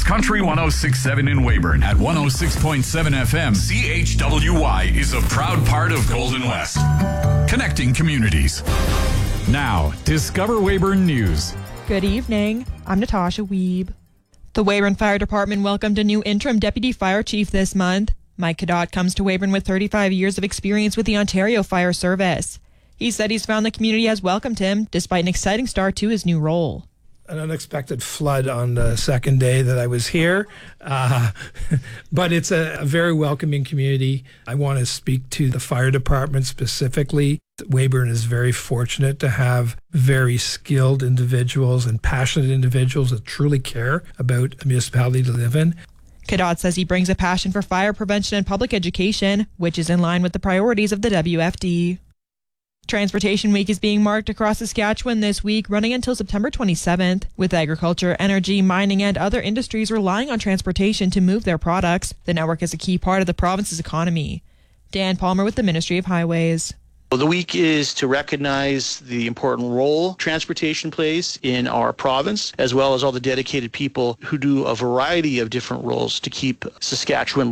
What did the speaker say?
Country 106.7 in Weyburn at 106.7 FM. CHWY is a proud part of Golden West. Connecting communities. Now, Discover Weyburn News. Good evening. I'm Natasha Wiebe. The Weyburn Fire Department welcomed a new interim deputy fire chief this month. Mike Cadott comes to Weyburn with 35 years of experience with the Ontario Fire Service. He said he's found the community has welcomed him despite an exciting start to his new role. An unexpected flood on the second day that I was here, but it's a very welcoming community. I want to speak to the fire department specifically. Weyburn is very fortunate to have very skilled individuals and passionate individuals that truly care about a municipality to live in. Cadott says he brings a passion for fire prevention and public education, which is in line with the priorities of the WFD. Transportation Week is being marked across Saskatchewan this week, running until September 27th. With agriculture, energy, mining, and other industries relying on transportation to move their products, the network is a key part of the province's economy. Dan Palmer with the Ministry of Highways. The week is to recognize the important role transportation plays in our province, as well as all the dedicated people who do a variety of different roles to keep Saskatchewan